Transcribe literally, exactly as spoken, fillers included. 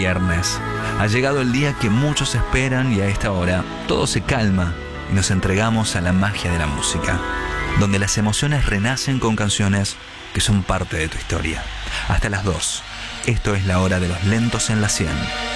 viernes. Ha llegado el día que muchos esperan y a esta hora todo se calma y nos entregamos a la magia de la música, donde las emociones renacen con canciones que son parte de tu historia. Hasta las dos. Esto es la hora de los lentos en la cien.